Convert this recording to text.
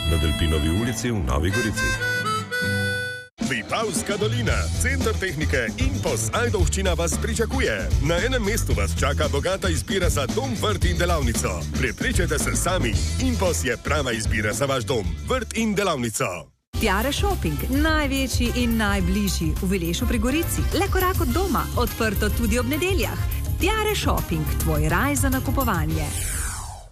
na Delpinovi ulici v Novi Gorici. Vipavska dolina, center tehnike Impos Ajdovščina vas pričakuje. Na enem mestu vas čaka bogata izbira za dom, vrt in delavnico. Prepričajte se sami, Impos je prava izbira za vaš dom, vrt in delavnico. Tiare Shopping, največji in najbližji v Vilešu pri Gorici, le korak od doma, odprto tudi ob nedeljah. Tiare Shopping, tvoj raj za nakupovanje.